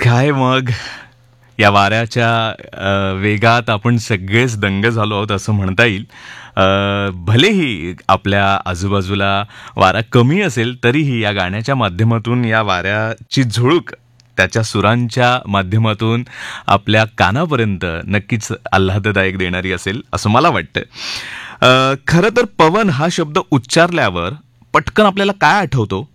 काय मग या वाऱ्याच्या वेगात आपण सगळेच दंग झालो आहोत असं म्हणता येईल. भलेही आपल्या आजूबाजूला वारा कमी असेल तरीही या गाण्याच्या माध्यमातून या वाऱ्याची झुळूक त्याच्या सुरांच्या माध्यमातून आपल्या कानापर्यंत नक्कीच आल्हाददायक देणारी असेल असं मला वाटतं. खरं तर पवन हा शब्द उच्चारल्यावर पटकन आपल्याला काय आठवतो?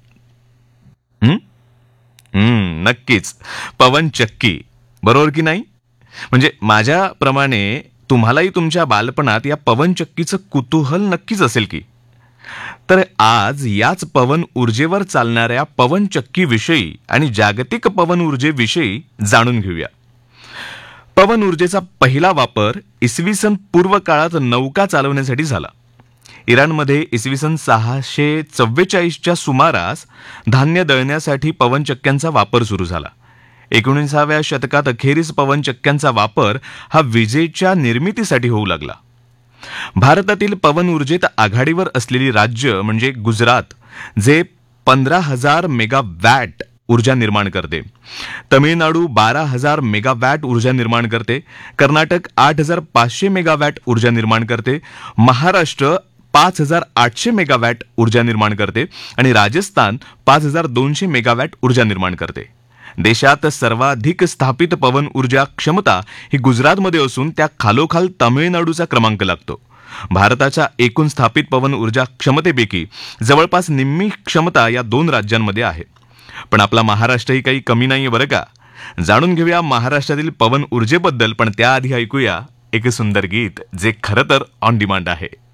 नक्कीच पवन चक्की, बरोबर की नाही? म्हणजे माझ्याप्रमाणे तुम्हालाही तुमच्या बालपणात या पवन चक्कीचं कुतूहल नक्कीच असेल की. तर आज याच पवन ऊर्जेवर चालणाऱ्या पवन चक्कीविषयी आणि जागतिक पवन ऊर्जेविषयी जाणून घेऊया. पवन ऊर्जेचा पहिला वापर इसवी सन पूर्व काळात नौका चालवण्यासाठी झाला. इराणमध्ये इसवी सन 644च्या सुमारास धान्य दळण्यासाठी पवनचक्क्यांचा वापर सुरू झाला. 19व्या शतकात अखेरीस पवनचक्क्यांचा वापर हा विजेच्या निर्मितीसाठी होऊ लागला. भारतातील पवन ऊर्जेत आघाडीवर असलेली राज्य म्हणजे गुजरात, जे 15,000 मेगावॅट ऊर्जा निर्माण करते. तमिळनाडू 12,000 मेगावॅट ऊर्जा निर्माण करते. कर्नाटक 8,500 मेगावॅट ऊर्जा निर्माण करते. महाराष्ट्र 5,800 मेगावॅट ऊर्जा निर्माण करते आणि राजस्थान 5,200 मेगावॅट ऊर्जा निर्माण करते. देशात सर्वाधिक स्थापित पवन ऊर्जा क्षमता ही गुजरातमध्ये असून त्या खालोखाल तामिळनाडूचा क्रमांक लागतो. भारताच्या एकूण स्थापित पवन ऊर्जा क्षमतेपैकी जवळपास निम्मी क्षमता या 2 राज्यांमध्ये आहे. पण आपला महाराष्ट्रही काही कमी नाहीये बरं का. जाणून घेऊया महाराष्ट्रातील पवन ऊर्जेबद्दल, पण त्याआधी ऐकूया एक सुंदर गीत जे खरं तर ऑन डिमांड आहे.